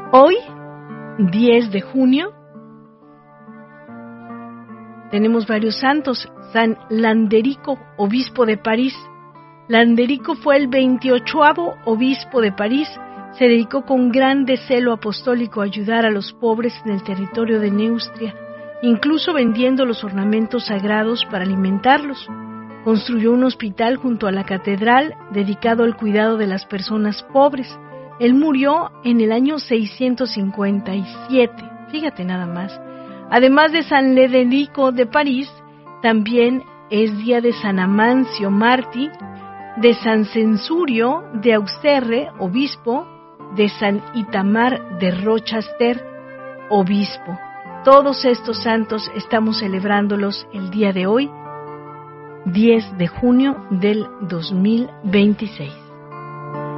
Hoy, 10 de junio, tenemos varios santos. San Landerico, obispo de París. Landerico fue el 28º obispo de París. Se dedicó con grande celo apostólico a ayudar a los pobres en el territorio de Neustria, incluso vendiendo los ornamentos sagrados para alimentarlos. Construyó un hospital junto a la catedral dedicado al cuidado de las personas pobres. Él murió en el año 657, fíjate nada más. Además de San Landerico de París, también es día de San Amancio mártir, de San Censurio de Auxerre, obispo, de San Itamar de Rochester, obispo. Todos estos santos estamos celebrándolos el día de hoy, 10 de junio del 2026.